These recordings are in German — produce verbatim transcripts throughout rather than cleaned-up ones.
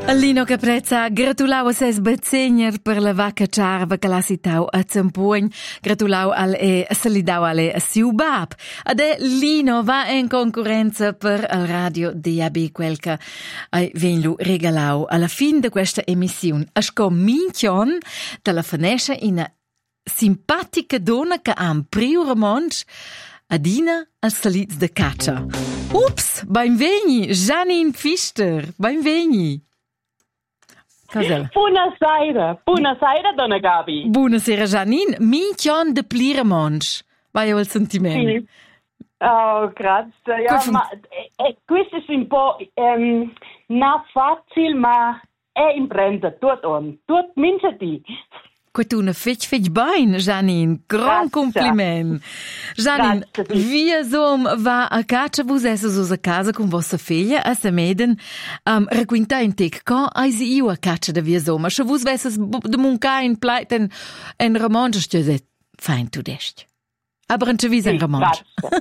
Lino Caprezza, gratulau a ses bezegner per la vacca ciarva che l'ha citau a Zampuogn, gratulau al e salidau alle a siu bab. Ade Lino va in concorrenza per il radio D A B quel che ai venlu regalau alla fin de questa emissione. A sco minchion telefonesce in a simpatica donna che ha un priore monch adina al saliz de caccia. Ups, benveni, Janine Pfister, benveni. Cos'è? Buonasera, buonasera donna Gabi. Buonasera Janine, minchion de pliremonch. Vai al sentimento. Sì. Oh, grazie. Ja, Fun- ma eh, questo è un po' ehm, non facile, ma è imprende tutto on, tutto minchati. Que tu ne fetch fetch bein, Janine. Grand Grazie. compliment. Janine, Grazie. via som va a caccia vos esses a casa con vostra figlia, a se meden, um, requinta in tec, co ais io a caccia de via som, se vos vesses de munca in pleit en, en romange, stjese, fein tu dest. Aber en chevis en romange.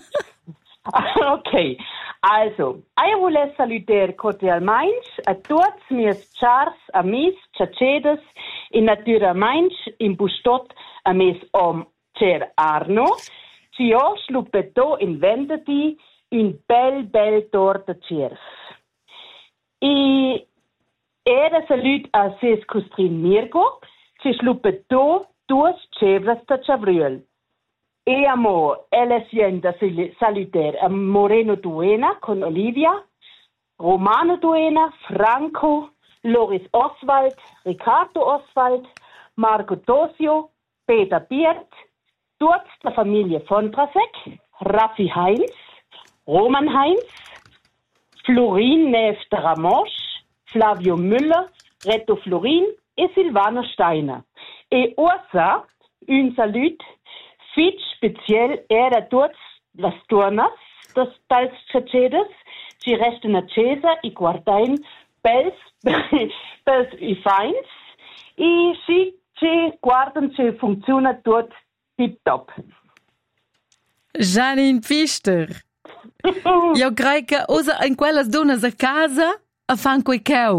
Okay, also, ich will salutare cordialmente a tutti i miei cari amici, ciacedes, in natura mainz, in bustot a mes om cer Arno, ci ho sluppeto in vendati un bel bel torta ciers. E era salut a ses custrin Mirgo, ci sluppeto duas cevras ta chavriol. E amo, ella sienta salutare a Moreno Duena con Olivia, Romano Duena, Franco, Loris Oswald, Ricardo Oswald, Marco Tosio, Peter Biert, Durz der Familie Vondrasek, Raffi Heinz, Roman Heinz, Florin Neef de Ramosch, Flavio Müller, Reto Florin et Silvana Steiner. Et Ursa, un salut, fit speziell era Durz las Turnas, das tals Chacedes, ci resta na Cesa i Guardain, Pels, pels i feins, e si ci guardan se funziona tutto tip-top. Janine Pfister. Io credo che usa in quelle donne a casa a fan coi cau.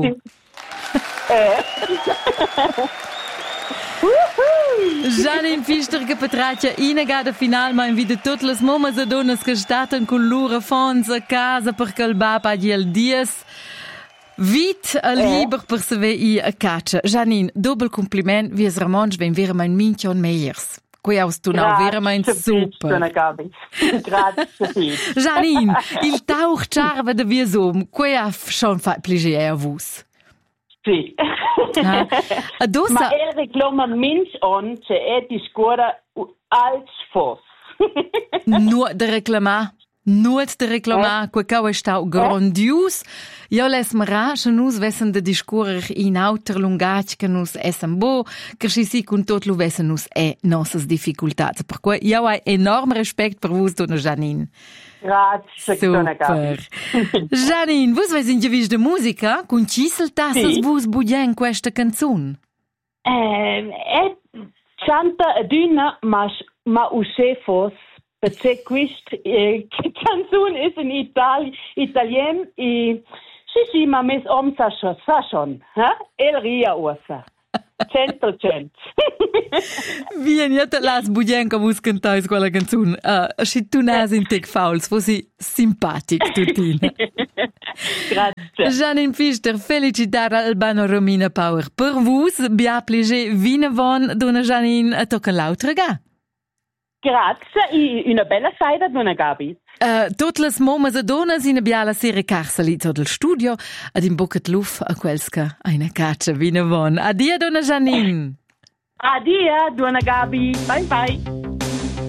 Janine Pfister che patraccia inegada final ma invita tutte le mamas e donne che stanno con loro fons a casa perché il baba ha il dies. Vit a lieber per se vei a caccia. Janine, doppel compliment, wie es Ramonsch, wenn wir mein Minchion meiers. Qui aus tu now wir mein super. Grazie. Janine, il tauch charve de wie so, qui ha schon fa plaisir a vos. Sì. Ah. A dosa... Ma el reclama minch on, se è di scuola als fos. Nur de reclamar. Nur de reclamar, que cau está grandios. Eu les mara, che nus vessen de discurer in auter lungac que nus essen bo, che si si con tot lu vessen nus e nossas difficultats. Per cui eu hai enorm respect per vos, dona Janine. Grazie, dona Gabi. Janine, vos veis in gevis de musica? Con cisel tassas Sì. vos budien questa canzun? Eh, è canta aduna, ma, ma usce fos, perché questa eh, canzone è in Itali- italien e sì sì, ma mes om sa schon, sa schon, eh? El ria ursa. Cento cento. Bien, io te las budien che vos cantais quella canzun. Uh, si tu nas in tec fauls, fossi simpatic tutina. Grazie. Janine Pfister, felicitare Albano Romina Power. Per vos, bia plege vinevon, dona Janine, a tocca l'altra ga. Grazie, e una bella saida, dona Gabi. Uh, Tot las momas e donas in bia la serie Carsalito del studio, ad in bucket luf a quelska eine caccia vinevon. Adia, dona Janine. Adia, dona Gabi. Bye bye.